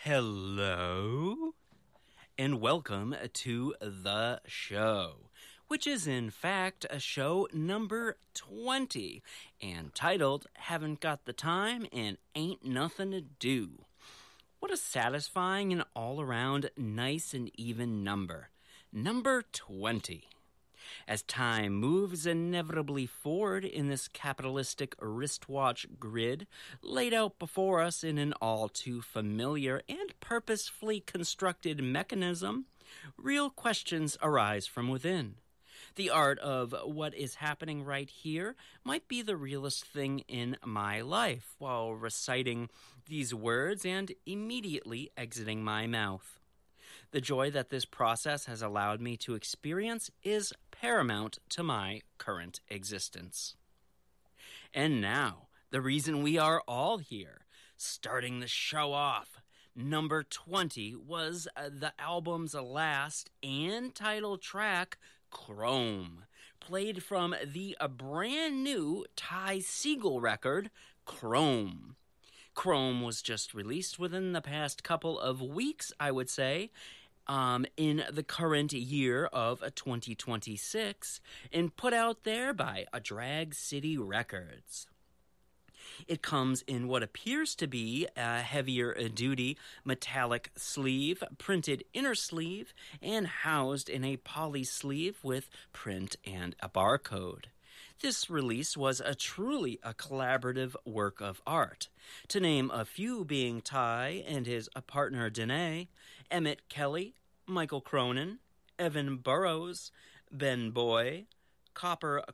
Hello, and welcome to the show, which is in fact a show number 20, and titled Haven't Got the Time and Ain't Nothing to Do. What a satisfying and all-around nice and even number. Number 20. As time moves inevitably forward in this capitalistic wristwatch grid laid out before us in an all too familiar and purposefully constructed mechanism, real questions arise from within. The art of what is happening right here might be the realest thing in my life while reciting these words and immediately exiting my mouth. The joy that this process has allowed me to experience is paramount to my current existence. And now, the reason we are all here, starting the show off. Number 20 was the album's last and title track, Chrome, played from the brand new Ty Segall record, Chrome. Chrome was just released within the past couple of weeks, I would say, in the current year of 2026, and put out there by Drag City Records. It comes in what appears to be a heavier-duty metallic sleeve, printed inner sleeve, and housed in a poly sleeve with print and a barcode. This release was truly a collaborative work of art, to name a few being Ty and his partner Danae, Emmett Kelly, Michael Cronin, Evan Burrows, Ben Boy, Cooper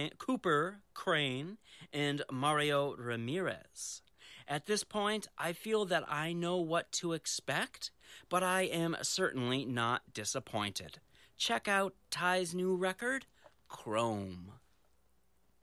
Crane, and Mario Ramirez. At this point, I feel that I know what to expect, but I am certainly not disappointed. Check out Ty's new record, Chrome.